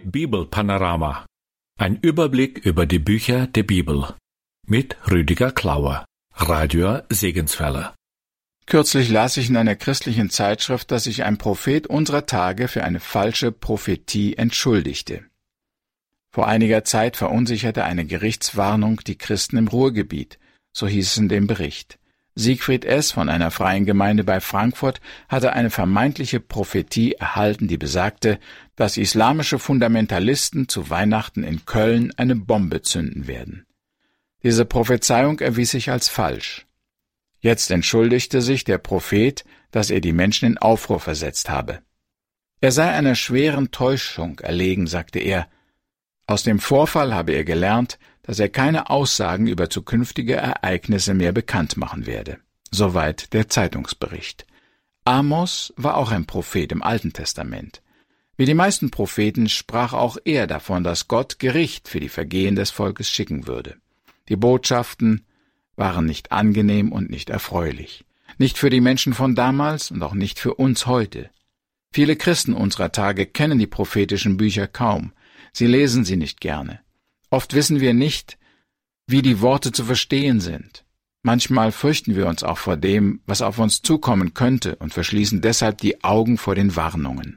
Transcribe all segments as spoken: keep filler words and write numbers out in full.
Bibelpanorama. Ein Überblick über die Bücher der Bibel. Mit Rüdiger Klauer, Radio Segenswelle. Kürzlich las ich in einer christlichen Zeitschrift, dass sich ein Prophet unserer Tage für eine falsche Prophetie entschuldigte. Vor einiger Zeit verunsicherte eine Gerichtswarnung die Christen im Ruhrgebiet, so hieß es in dem Bericht. Siegfried S. von einer freien Gemeinde bei Frankfurt hatte eine vermeintliche Prophetie erhalten, die besagte, dass islamische Fundamentalisten zu Weihnachten in Köln eine Bombe zünden werden. Diese Prophezeiung erwies sich als falsch. Jetzt entschuldigte sich der Prophet, dass er die Menschen in Aufruhr versetzt habe. Er sei einer schweren Täuschung erlegen, sagte er. Aus dem Vorfall habe er gelernt, dass er keine Aussagen über zukünftige Ereignisse mehr bekannt machen werde. Soweit der Zeitungsbericht. Amos war auch ein Prophet im Alten Testament. Wie die meisten Propheten sprach auch er davon, dass Gott Gericht für die Vergehen des Volkes schicken würde. Die Botschaften waren nicht angenehm und nicht erfreulich. Nicht für die Menschen von damals und auch nicht für uns heute. Viele Christen unserer Tage kennen die prophetischen Bücher kaum. Sie lesen sie nicht gerne. Oft wissen wir nicht, wie die Worte zu verstehen sind. Manchmal fürchten wir uns auch vor dem, was auf uns zukommen könnte, und verschließen deshalb die Augen vor den Warnungen.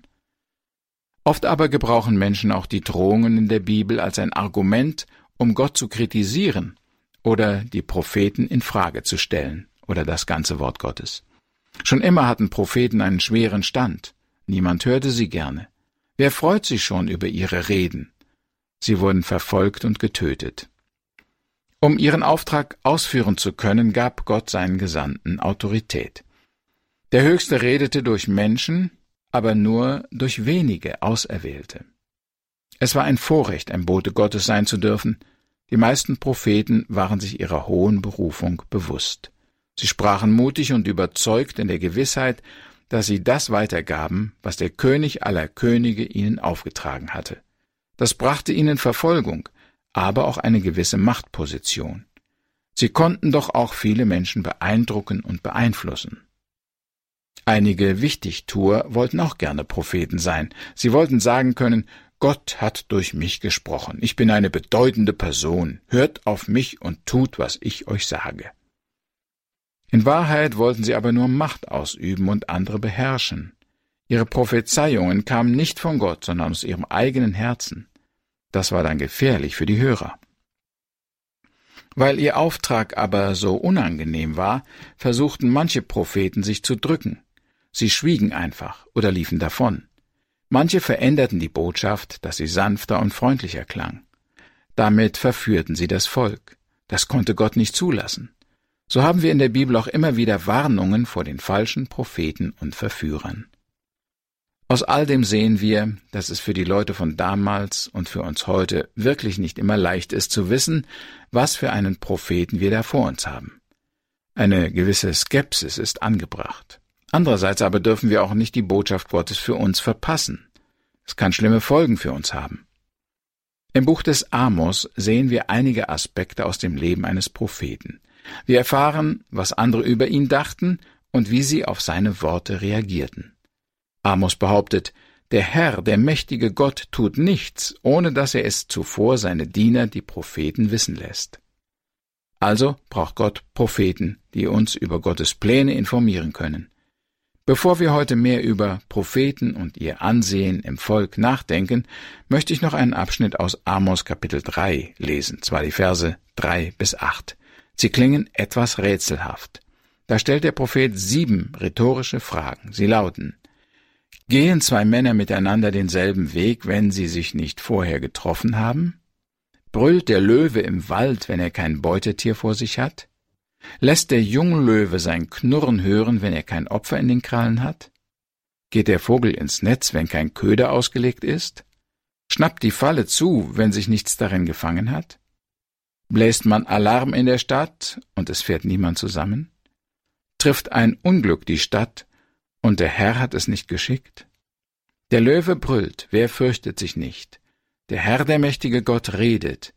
Oft aber gebrauchen Menschen auch die Drohungen in der Bibel als ein Argument, um Gott zu kritisieren oder die Propheten in Frage zu stellen oder das ganze Wort Gottes. Schon immer hatten Propheten einen schweren Stand. Niemand hörte sie gerne. Wer freut sich schon über ihre Reden? Sie wurden verfolgt und getötet. Um ihren Auftrag ausführen zu können, gab Gott seinen Gesandten Autorität. Der Höchste redete durch Menschen, aber nur durch wenige Auserwählte. Es war ein Vorrecht, ein Bote Gottes sein zu dürfen. Die meisten Propheten waren sich ihrer hohen Berufung bewusst. Sie sprachen mutig und überzeugt in der Gewissheit, dass sie das weitergaben, was der König aller Könige ihnen aufgetragen hatte. Das brachte ihnen Verfolgung, aber auch eine gewisse Machtposition. Sie konnten doch auch viele Menschen beeindrucken und beeinflussen. Einige Wichtigtuer wollten auch gerne Propheten sein. Sie wollten sagen können, Gott hat durch mich gesprochen. Ich bin eine bedeutende Person. Hört auf mich und tut, was ich euch sage. In Wahrheit wollten sie aber nur Macht ausüben und andere beherrschen. Ihre Prophezeiungen kamen nicht von Gott, sondern aus ihrem eigenen Herzen. Das war dann gefährlich für die Hörer. Weil ihr Auftrag aber so unangenehm war, versuchten manche Propheten sich zu drücken. Sie schwiegen einfach oder liefen davon. Manche veränderten die Botschaft, dass sie sanfter und freundlicher klang. Damit verführten sie das Volk. Das konnte Gott nicht zulassen. So haben wir in der Bibel auch immer wieder Warnungen vor den falschen Propheten und Verführern. Aus all dem sehen wir, dass es für die Leute von damals und für uns heute wirklich nicht immer leicht ist zu wissen, was für einen Propheten wir da vor uns haben. Eine gewisse Skepsis ist angebracht. Andererseits aber dürfen wir auch nicht die Botschaft Gottes für uns verpassen. Es kann schlimme Folgen für uns haben. Im Buch des Amos sehen wir einige Aspekte aus dem Leben eines Propheten. Wir erfahren, was andere über ihn dachten und wie sie auf seine Worte reagierten. Amos behauptet, der Herr, der mächtige Gott, tut nichts, ohne dass er es zuvor seine Diener, die Propheten, wissen lässt. Also braucht Gott Propheten, die uns über Gottes Pläne informieren können. Bevor wir heute mehr über Propheten und ihr Ansehen im Volk nachdenken, möchte ich noch einen Abschnitt aus Amos Kapitel drei lesen, zwar die Verse drei bis acht. Sie klingen etwas rätselhaft. Da stellt der Prophet sieben rhetorische Fragen. Sie lauten: Gehen zwei Männer miteinander denselben Weg, wenn sie sich nicht vorher getroffen haben? Brüllt der Löwe im Wald, wenn er kein Beutetier vor sich hat? Lässt der Junglöwe sein Knurren hören, wenn er kein Opfer in den Krallen hat? Geht der Vogel ins Netz, wenn kein Köder ausgelegt ist? Schnappt die Falle zu, wenn sich nichts darin gefangen hat? Bläst man Alarm in der Stadt und es fährt niemand zusammen? Trifft ein Unglück die Stadt und der Herr hat es nicht geschickt? Der Löwe brüllt, wer fürchtet sich nicht? Der Herr, der mächtige Gott, redet.